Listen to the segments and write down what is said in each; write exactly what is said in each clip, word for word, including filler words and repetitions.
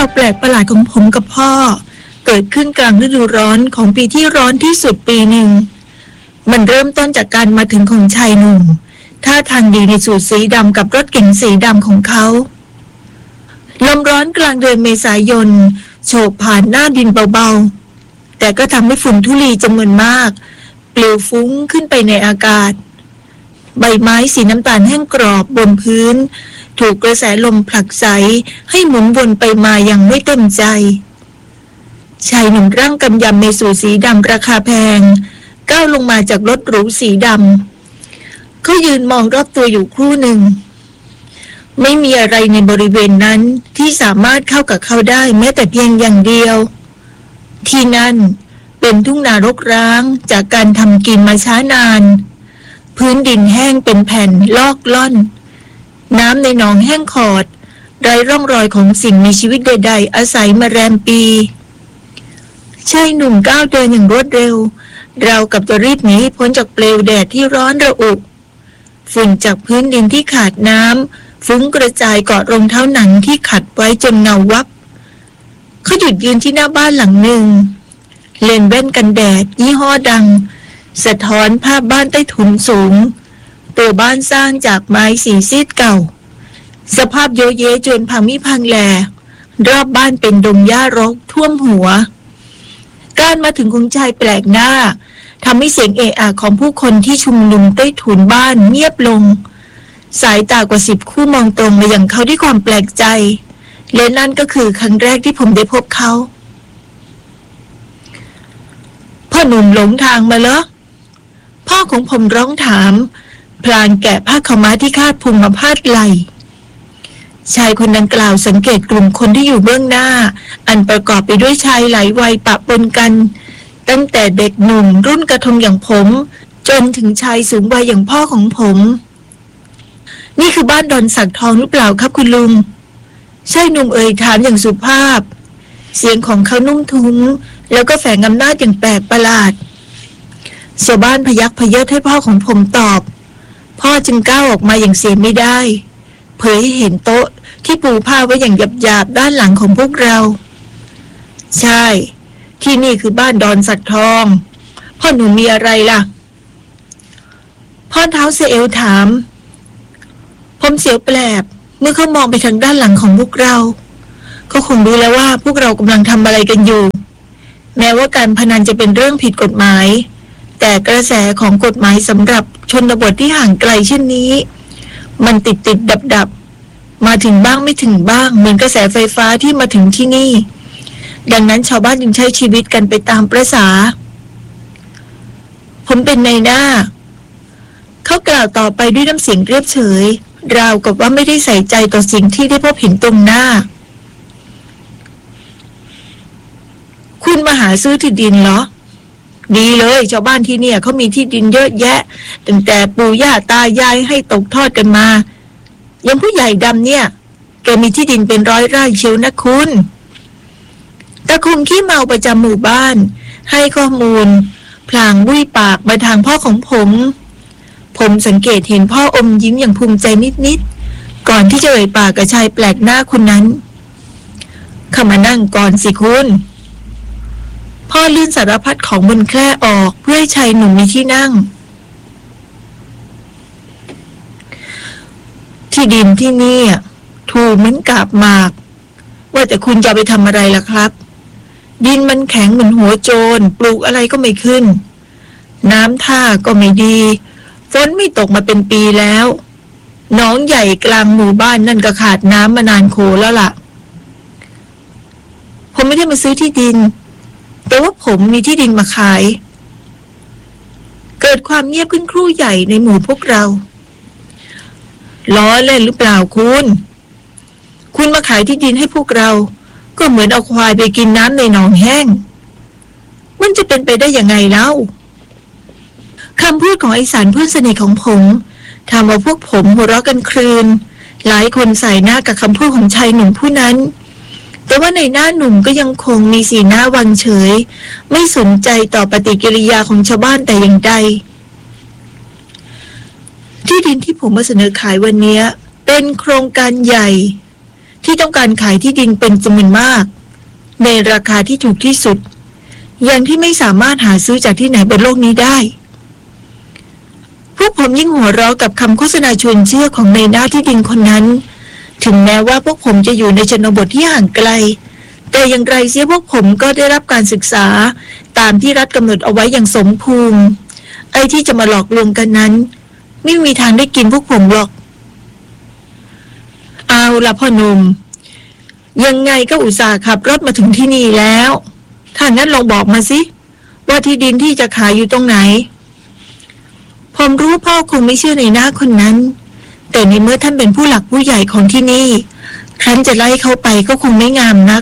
แปลกประหลาดของผมกับพ่อเกิดขึ้นกลางฤดูร้อนของปีที่ร้อนที่สุดปีหนึ่งมันเริ่มต้นจากการมาถึงของชายหนุ่มท่าทางดีในสูทสีดำกับรถเก๋งสีดำของเขาลมร้อนกลางเดือนเมษายนโฉบผ่านหน้าดินเบาๆแต่ก็ทำให้ฝุ่นธุลีจำนวนมากปลิวฟุ้งขึ้นไปในอากาศใบไม้สีน้ำตาลแห้งกรอบบนพื้นถูกกระแสลมผลักไสให้หมุนวนไปมาอย่างไม่เต็มใจชายหนุ่มร่างกำยำในสูทสีดำราคาแพงก้าวลงมาจากรถหรูสีดำเขายืนมองรอบตัวอยู่ครู่หนึ่งไม่มีอะไรในบริเวณนั้นที่สามารถเข้ากับเขาได้แม้แต่เพียงอย่างเดียวที่นั่นเป็นทุ่งนารกร้างจากการทำกินมาช้านานพื้นดินแห้งเป็นแผ่นลอกล่อนน้ำในหนองแห้งขอดไร้ร่องรอยของสิ่งมีชีวิตใดๆอาศัยมาแรมปีชายหนุ่มก้าวเดินอย่างรวดเร็วเรากับจะรีบหนีพ้นจากเปลวแดดที่ร้อนระอุฝุ่นจากพื้นดินที่ขาดน้ำฟุ้งกระจายเกาะรองเท้าหนังที่ขัดไว้จนเงาวับเขาหยุดยืนที่หน้าบ้านหลังหนึ่งเลนส์แว่นกันแดดยี่ห้อดังสะท้อนภาพบ้านใต้ถุนสูงตัวบ้านสร้างจากไม้สีซีดเก่าสภาพโยเยจนพังมิพังแลรอบบ้านเป็นดงหญ้ารกท่วมหัวการมาถึงของชายแปลกหน้าทำให้เสียงเอะอะของผู้คนที่ชุมนุมใต้ถุนบ้านเงียบลงสายตากว่าสิบคู่มองตรงมาอย่างเขาด้วยความแปลกใจและนั่นก็คือครั้งแรกที่ผมได้พบเขาพ่อหนุ่มหลงทางมาเหรอพ่อของผมร้องถามพลางแกะผ้าขาวม้าที่คาดพุงมาพาดไหล่ชายคนดังกล่าวสังเกตกลุ่มคนที่อยู่เบื้องหน้าอันประกอบไปด้วยชายหลายวัยปะปนกันตั้งแต่เด็กหนุ่มรุ่นกระทงอย่างผมจนถึงชายสูงวัยอย่างพ่อของผมนี่คือบ้านดอนสักทองหรือเปล่าครับคุณลุงชายหนุ่มเอ่ยถามอย่างสุภาพเสียงของเขานุ่มทุ้มแล้วก็แฝงอำนาจอย่างแปลกประหลาดชาวบ้านพยักพเยิดให้พ่อของผมตอบพ่อจึงก้าวออกมาอย่างเสียไม่ได้เผยให้เห็นโต๊ะที่ปูผ้าไว้อย่างหยาบๆด้านหลังของพวกเราใช่ที่นี่คือบ้านดอนสักทองพ่อหนูมีอะไรล่ะพ่อเท้าเซเอลถามผมเสียวแปลบเมื่อเขามองไปทางด้านหลังของพวกเราเขาคงรู้แล้วว่าพวกเรากำลังทำอะไรกันอยู่แม้ว่าการพนันจะเป็นเรื่องผิดกฎหมายแต่กระแสของกฎหมายสำหรับชนบทที่ห่างไกลเช่นนี้มันติดติดดับดับมาถึงบ้างไม่ถึงบ้างเหมือนกระแสไฟฟ้าที่มาถึงที่นี่ดังนั้นชาวบ้านจึงใช้ชีวิตกันไปตามประสาผมเป็นนายหน้าเขากล่าวต่อไปด้วยน้ำเสียงเรียบเฉยราวกับว่าไม่ได้ใส่ใจต่อสิ่งที่ได้พบเห็นตรงหน้าคุณมาหาซื้อที่ดินเหรอดีเลยชาวบ้านที่เนี่ยเขามีที่ดินเยอะแยะตั้งแต่ปู่ย่าตายายให้ตกทอดกันมายังผู้ใหญ่ดำเนี่ยแกมีที่ดินเป็นร้อยไร่เชียวนะคุณตาคุงขี้เมาประจำหมู่บ้านให้ข้อมูลพลางบุ้ยปากมาทางพ่อของผมผมสังเกตเห็นพ่ออมยิ้มอย่างภูมิใจนิดๆก่อนที่จะเอ่ยปากกับชายแปลกหน้าคนนั้นเข้ามานั่งก่อนสิคุณพ่อลื่นสารพัดของบนแคร่ออกเพื่อให้ชายหนุ่มมีที่นั่งที่ดินที่นี่ถูกเหมือนกาบหมากว่าแต่คุณจะไปทำอะไรล่ะครับดินมันแข็งเหมือนหัวโจรปลูกอะไรก็ไม่ขึ้นน้ำท่าก็ไม่ดีฝนไม่ตกมาเป็นปีแล้วหนองใหญ่กลางหมู่บ้านนั่นก็ขาดน้ำมานานโคแล้วล่ะผมไม่ได้มาซื้อที่ดินแต่ว่าผมมีที่ดินมาขายเกิดความเงียบขึ้นครู่ใหญ่ในหมู่พวกเราล้อเล่นหรือเปล่าคุณคุณมาขายที่ดินให้พวกเราก็เหมือนเอาควายไปกินน้ำในหนองแห้งมันจะเป็นไปได้ยังไงเล่าคำพูดของไอสารเพื่อนสนิทของผมทำเอาพวกผมหัวเราะกันครืนหลายคนใส่หน้ากับคำพูดของชายหนุ่มผู้นั้นแต่ว่าในหน้าหนุ่มก็ยังคงมีสีหน้าวางเฉยไม่สนใจต่อปฏิกิริยาของชาวบ้านแต่อย่างใดที่ดินที่ผมมาเสนอขายวันนี้เป็นโครงการใหญ่ที่ต้องการขายที่ดินเป็นจำนวนมากในราคาที่ถูกที่สุดอย่างที่ไม่สามารถหาซื้อจากที่ไหนบนโลกนี้ได้พวกผมยิ่งหัวเราะกับคำโฆษณาชวนเชื่อของในหน้าที่ดินคนนั้นถึงแม้ว่าพวกผมจะอยู่ในชนบทที่ห่างไกลแต่อย่างไรเสียพวกผมก็ได้รับการศึกษาตามที่รัฐกำหนดเอาไว้อย่างสมภูมิไอ้ที่จะมาหลอกลวงกันนั้นไม่มีทางได้กินพวกผมหรอกเอาล่ะพ่อหนุ่มยังไงก็อุตส่าห์ขับรถมาถึงที่นี่แล้วถ้างั้นลองบอกมาสิว่าที่ดินที่จะขายอยู่ตรงไหนผมรู้พ่อคงไม่เชื่อในหน้าคนนั้นแต่ในเมื่อท่านเป็นผู้หลักผู้ใหญ่ของที่นี่ครั้นจะไล่เขาไปก็คงไม่งามนัก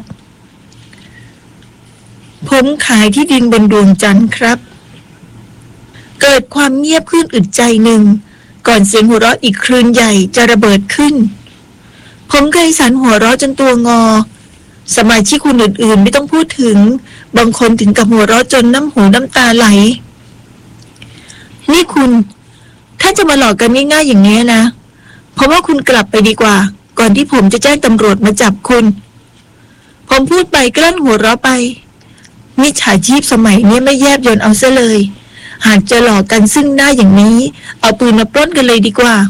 ผมขายที่ดินบนดวงจันทร์ครับเกิดความเงียบขึ้นอึดใจหนึ่งก่อนเสียงหัวเราะอีกคลื่นใหญ่จะระเบิดขึ้นผมเคยสันหัวเราะจนตัวงอสมาชิกคนอื่นๆไม่ต้องพูดถึงบางคนถึงกับหัวเราะจนน้ำหูน้ำตาไหลนี่คุณถ้าจะมาหลอกกันง่ายๆอย่างนี้นะเพราะว่าคุณกลับไปดีกว่าก่อนที่ผมจะแจ้งตำรวจมาจับคุณผมพูดไปกลั้นหัวเราะไปมิจฉาชีพสมัยนี้ไม่แยบยลเอาซะเลยหากจะหลอกกันซึ่งหน้าอย่างนี้เอาปืนมาปล้นกันเลยดีกว่า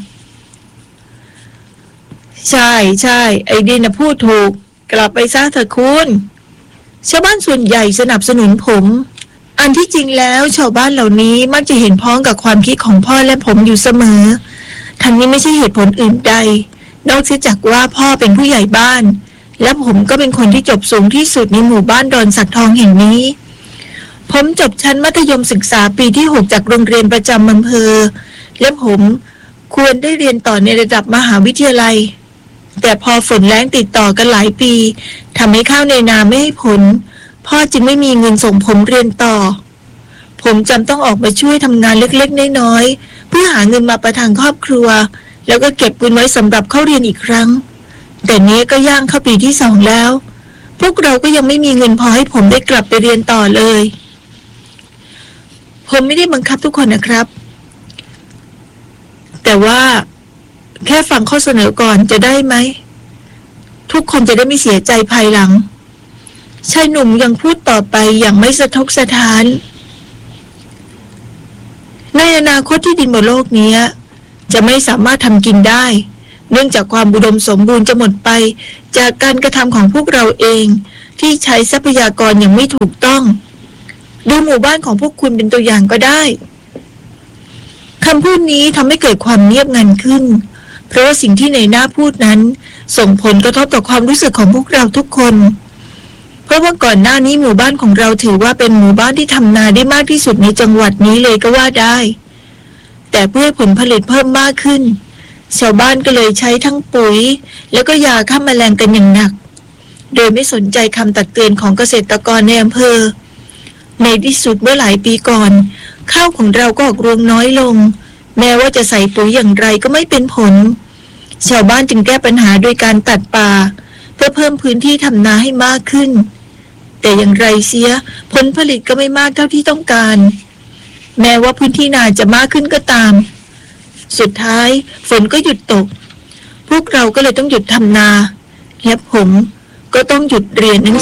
ใช่ใช่ไอ้ดินนะพูดถูกกลับไปซะเถอะคุณชาวบ้านส่วนใหญ่สนับสนุนผมอันที่จริงแล้วชาวบ้านเหล่านี้มักจะเห็นพ้องกับความคิดของพ่อและผมอยู่เสมอทั้งนี้ไม่ใช่เหตุผลอื่นใดนอกจากว่าพ่อเป็นผู้ใหญ่บ้านและผมก็เป็นคนที่จบสูงที่สุดในหมู่บ้านดอนสักทองแห่งนี้ผมจบชั้นมัธยมศึกษาปีที่หกจากโรงเรียนประจำอำเภอและผมควรได้เรียนต่อในระดับมหาวิทยาลัยแต่พอฝนแล้งติดต่อกันหลายปีทำให้ข้าวในนาไม่ให้ผลพ่อจึงไม่มีเงินส่งผมเรียนต่อผมจำต้องออกมาช่วยทำงานเล็กๆน้อยๆเพื่อหาเงินมาประทังครอบครัวแล้วก็เก็บเงินไว้สำหรับเข้าเรียนอีกครั้งแต่นี้ก็ย่างเข้าปีที่สองแล้วพวกเราก็ยังไม่มีเงินพอให้ผมได้กลับไปเรียนต่อเลยผมไม่ได้บังคับทุกคนนะครับแต่ว่าแค่ฟังข้อเสนอก่อนจะได้ไหมทุกคนจะได้ไม่เสียใจภายหลังชายหนุ่มยังพูดต่อไปอย่างไม่สะทกสะท้านในอนาคตที่ดินบนโลกนี้จะไม่สามารถทำกินได้เนื่องจากความอุดมสมบูรณ์จะหมดไปจากการกระทำของพวกเราเองที่ใช้ทรัพยากรอย่างไม่ถูกต้องดูหมู่บ้านของพวกคุณเป็นตัวอย่างก็ได้คำพูดนี้ทำให้เกิดความเงียบงันขึ้นเพราะว่าสิ่งที่ในหน้าพูดนั้นส่งผลกระทบต่อความรู้สึกของพวกเราทุกคนเพราะว่าก่อนหน้านี้หมู่บ้านของเราถือว่าเป็นหมู่บ้านที่ทำนาได้มากที่สุดในจังหวัดนี้เลยก็ว่าได้แต่เพื่อผลผลิตเพิ่มมากขึ้นชาวบ้านก็เลยใช้ทั้งปุ๋ยแล้วก็ยาฆ่าแมลงกันอย่างหนักโดยไม่สนใจคำตักเตือนของเกษตรกรในอำเภอในที่สุดเมื่อหลายปีก่อนข้าวของเราก็ออกรวงน้อยลงแม้ว่าจะใส่ปุ๋ยอย่างไรก็ไม่เป็นผลชาวบ้านจึงแก้ปัญหาโดยการตัดป่าเพื่อเพิ่มพื้นที่ทำนาให้มากขึ้นแต่อย่างไรเสียผลผลิตก็ไม่มากเท่าที่ต้องการแม้ว่าพื้นที่นาจะมากขึ้นก็ตามสุดท้ายฝนก็หยุดตกพวกเราก็เลยต้องหยุดทำนาและผมก็ต้องหยุดเรียนหนัง